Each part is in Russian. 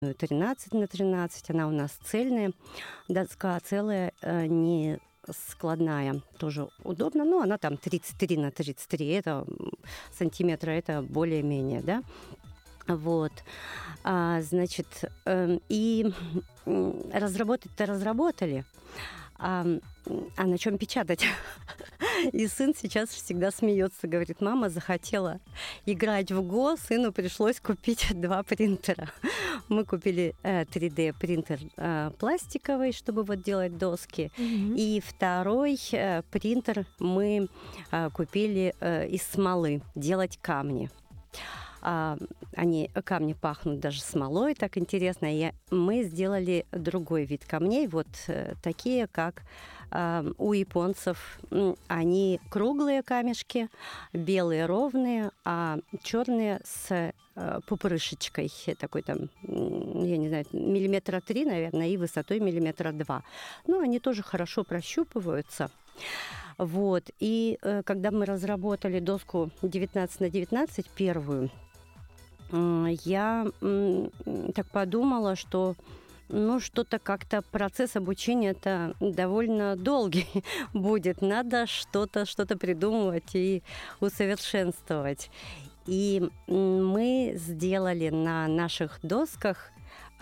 13 на 13, она у нас цельная доска, целая, не складная, тоже удобно. Ну, она там 33 на 33, это сантиметра, это более-менее, да. Вот. Значит, и разработать-то разработали, а на чем печатать? И сын сейчас всегда смеется, говорит: мама захотела играть в Го, сыну пришлось купить 2 принтера. Мы купили 3D-принтер пластиковый, чтобы вот делать доски, и второй принтер мы купили из смолы, делать камни. Камни пахнут даже смолой, так интересно. И мы сделали другой вид камней, вот такие, как у японцев. Они круглые камешки, белые ровные, а черные с пупырышечкой, такой там, я не знаю, 3 миллиметра, наверное, и высотой 2 миллиметра. Ну, они тоже хорошо прощупываются. Вот. И когда мы разработали доску 19 на 19, первую, я так подумала, что что-то как-то процесс обучения-то довольно долгий будет. Надо что-то придумывать и усовершенствовать. И мы сделали на наших досках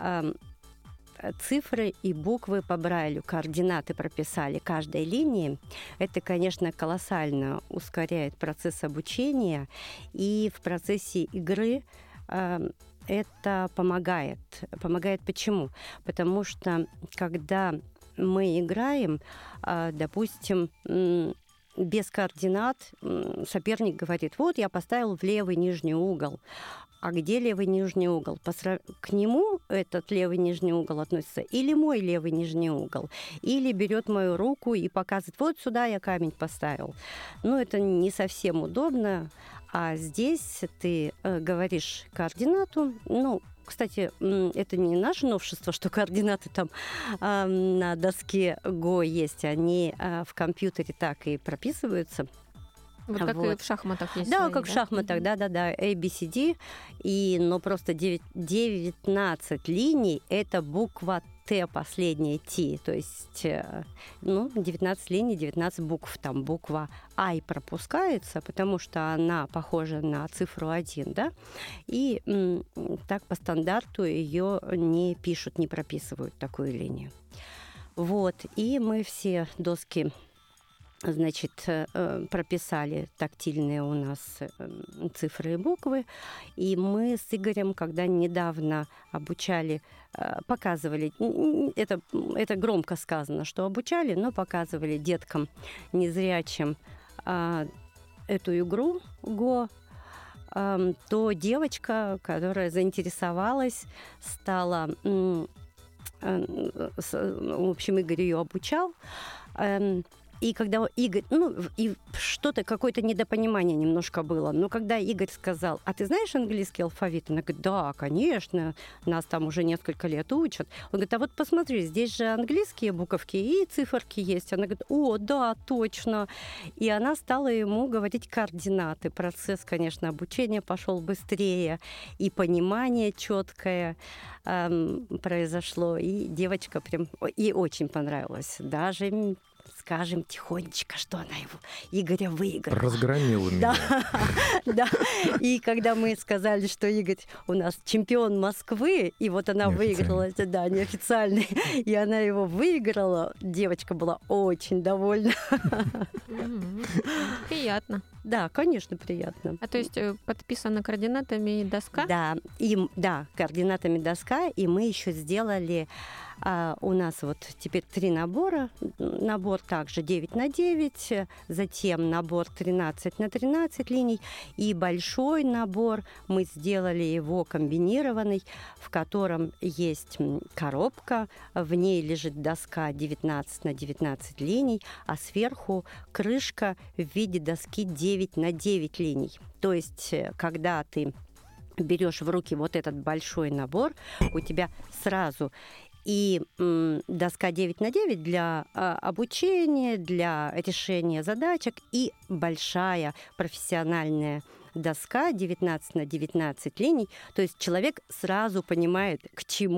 цифры и буквы по Брайлю, координаты прописали каждой линии. Это, конечно, колоссально ускоряет процесс обучения, и в процессе игры это помогает. Помогает почему? Потому что, когда мы играем, допустим, без координат, соперник говорит: вот я поставил в левый нижний угол. А где левый нижний угол? К нему этот левый нижний угол относится, или мой левый нижний угол? Или берет мою руку и показывает: вот сюда я камень поставил. Это не совсем удобно. А здесь ты говоришь координату. Кстати, это не наше новшество, что координаты там на доске Го есть. Они в компьютере так и прописываются. Вот как и в шахматах есть. Да, как в шахматах, да. A, B, C, D. Но просто 19 линий – это буква Т, последняя Т. То есть, 19 линий, 19 букв. Там буква I пропускается, потому что она похожа на цифру 1, да? И так по стандарту ее не пишут, не прописывают такую линию. Вот. И мы все доски, значит, прописали тактильные у нас цифры и буквы. И мы с Игорем, когда недавно обучали, показывали, это громко сказано, что обучали, но показывали деткам незрячим эту игру Го, то девочка, которая заинтересовалась, стала... В общем, Игорь ее обучал. И когда Игорь... и что-то, какое-то недопонимание немножко было. Но когда Игорь сказал: а ты знаешь английский алфавит? Она говорит: да, конечно, нас там уже несколько лет учат. Он говорит: а вот посмотри, здесь же английские буковки и циферки есть. Она говорит: о, да, точно. И она стала ему говорить координаты. Процесс, конечно, обучения пошел быстрее, и понимание четкое произошло. И девочка прям... Ей очень понравилось. Даже... скажем тихонечко, что она Игоря выиграла. Разгромила меня. Да. И когда мы сказали, что Игорь у нас чемпион Москвы, и вот она выиграла, да, неофициальный, и она его выиграла, девочка была очень довольна. Приятно. Да, конечно, приятно. А то есть подписана координатами доска? Да, координатами доска, и мы еще сделали... у нас вот теперь 3 набора. Набор также 9 на 9, затем набор 13 на 13 линий, и большой набор мы сделали его комбинированный, в котором есть коробка, в ней лежит доска 19 на 19 линий, а сверху крышка в виде доски 9 на 9 линий. То есть, когда ты берешь в руки вот этот большой набор, у тебя сразу и доска 9 на 9 для обучения, для решения задачек, и большая профессиональная доска 19 на 19 линий. То есть человек сразу понимает, к чему